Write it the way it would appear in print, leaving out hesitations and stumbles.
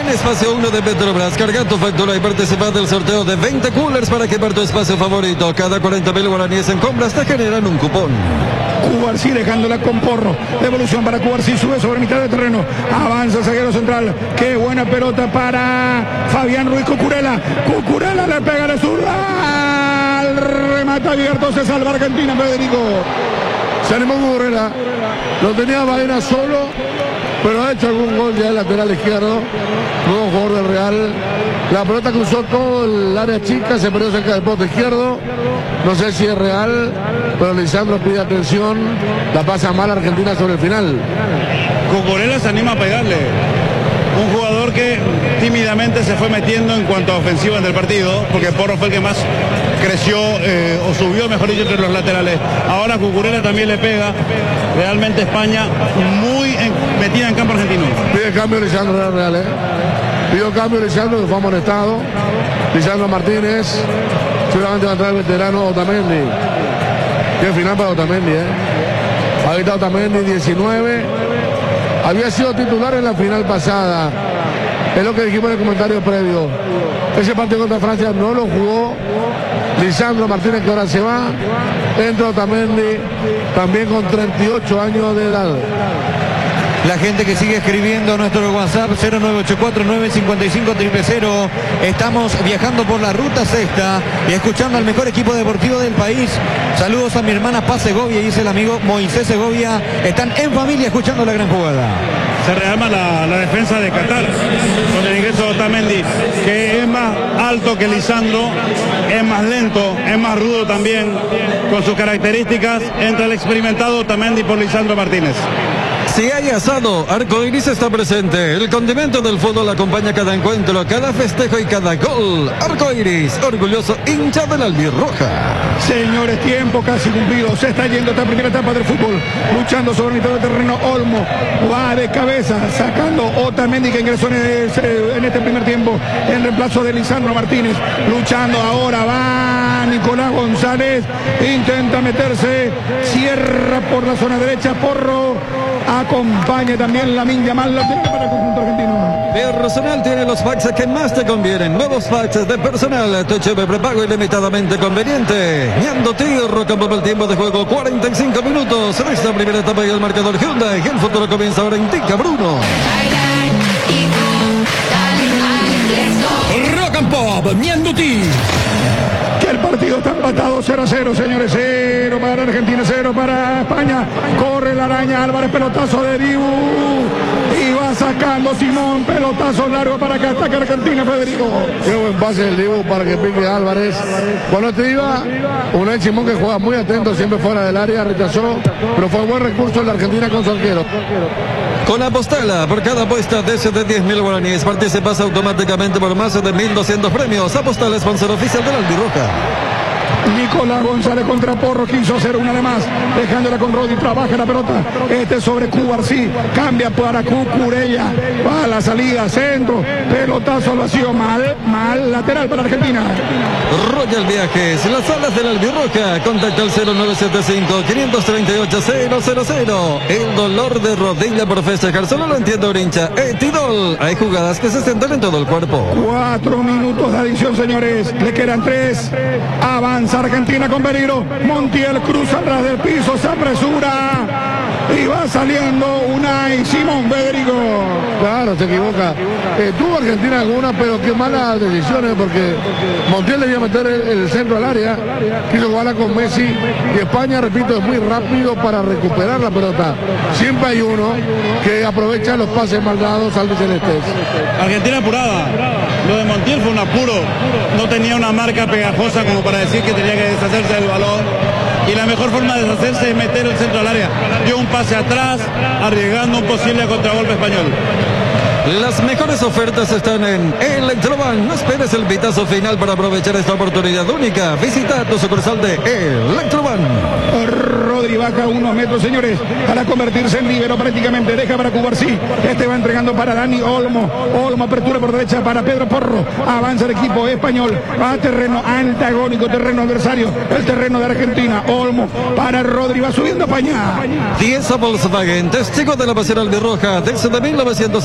En Espacio 1 de Petrobras, carga tu factura y participa del sorteo de 20 coolers para equipar tu espacio favorito. Cada 40.000 guaraníes en compras te generan un cupón. Cubarsí dejándola con Porro. Devolución para Cubarsí, sube sobre mitad de terreno. Avanza el zaguero central. Qué buena pelota para Fabián Ruiz Cucurella. Cucurella le pega de zurda. Remata abierto, se salva Argentina, Federico. Se animó Cucurella. Lo tenía Baena solo, pero ha hecho algún gol ya el lateral izquierdo. Nuevo jugador del Real. La pelota cruzó todo el área chica, se perdió cerca del poste izquierdo. No sé si es real, pero Lisandro pide atención. La pasa mal Argentina sobre el final. Cucurella se anima a pegarle. Un jugador que tímidamente se fue metiendo en cuanto a ofensiva en el partido, porque Porro fue el que más creció o subió, mejor dicho, entre los laterales. Ahora Cucurella también le pega. Realmente España muy metida en campo argentino. Pide cambio Lisandro del Real, Pidió cambio Lisandro, que fue amonestado. Lisandro Martínez. Seguramente va a entrar el veterano Otamendi. Qué final para Otamendi, Ahí está Otamendi, 19. Había sido titular en la final pasada. Es lo que dijimos en el comentario previo. Ese partido contra Francia no lo jugó Lisandro Martínez, que ahora se va. Entra Otamendi, también con 38 años de edad. La gente que sigue escribiendo a nuestro WhatsApp 0984-955-000. Estamos viajando por la ruta sexta y escuchando al mejor equipo deportivo del país. Saludos a mi hermana Paz Segovia, dice el amigo Moisés Segovia. Están en familia escuchando la gran jugada. Se rearma la defensa de Qatar con el ingreso de Otamendi, que es más alto que Lisandro, es más lento, es más rudo también. Con sus características, entra el experimentado Otamendi por Lisandro Martínez. Si hay asado, Arcoiris está presente. El condimento del fútbol acompaña cada encuentro, cada festejo y cada gol. Arcoiris, orgulloso hincha de la albirroja. Señores, tiempo casi cumplido. Se está yendo esta primera etapa del fútbol. Luchando sobre mitad del terreno. Olmo va de cabeza, sacando Otamendi, que ingresó en este primer tiempo en reemplazo de Lisandro Martínez. Luchando ahora va Nicolás González. Intenta meterse. Cierra por la zona derecha. Porro. Acompaña también Lamine Yamal, la tiene para el conjunto argentino. Personal tiene los packs que más te convienen. Nuevos packs de personal. Tu de prepago ilimitadamente conveniente. Ñando Tirro, campo por el tiempo de juego, 45 minutos. En esta primera etapa y el marcador Hyundai. El futuro comienza ahora, indica Bruno. Rock and Pop, Ñando Tirro. Que el partido está empatado 0-0, señores. 0 para Argentina, 0 para España. Corre la araña, Álvarez, pelotazo de Dibu. Y va sacando Simón, pelotazo largo para que ataque Argentina, Federico. Qué buen pase del Dibu para que pique Álvarez. Cuando te iba, Unai Simón, que juega muy atento, siempre fuera del área, rechazó, pero fue un buen recurso en la Argentina con su arquero. Con Apostala, por cada apuesta de 10.000 guaraníes, participas automáticamente por más de 1.200 premios. Apostala, sponsor oficial de la albirroja. Nicolás González contra Porro, quiso hacer una de más, dejándola con Rodri, trabaja la pelota, sobre Cubarsí, cambia para Cucurella, va a la salida, centro, pelotazo al vacío, mal, lateral para Argentina. Royal Viajes, las alas de la albirroja, contacta al 0975-538-000. El dolor de rodilla por festejar, solo lo entiende un hincha. Etidol, hay jugadas que se sienten en todo el cuerpo. 4 minutos de adición, señores, le quedan 3, avanza Argentina con peligro. Montiel cruza al ras del piso, se apresura y va saliendo Unai Simón, Federico. Claro, se equivoca. Tuvo Argentina alguna, pero qué malas decisiones, porque Montiel debía meter el centro al área, quiso jugarla con Messi, y España, repito, es muy rápido para recuperar la pelota. Siempre hay uno que aprovecha los pases mal dados al celestes. Argentina apurada. Lo de Montiel fue un apuro. No tenía una marca pegajosa como para decir que tenía que deshacerse del balón. Y la mejor forma de deshacerse es meter el centro al área. Dio un pase atrás, arriesgando un posible contragolpe español. Las mejores ofertas están en Electrobank. No esperes el pitazo final para aprovechar esta oportunidad única. Visita tu sucursal de Electrobank. Rodri baja unos metros, señores, para convertirse en líbero prácticamente. Deja para Cubarsí. Este va entregando para Dani Olmo. Olmo, apertura por derecha para Pedro Porro. Avanza el equipo español a terreno antagónico, terreno adversario. El terreno de Argentina. Olmo para Rodri. Va subiendo España. 10 a Volkswagen, testigo de la pasión albirroja desde 1900.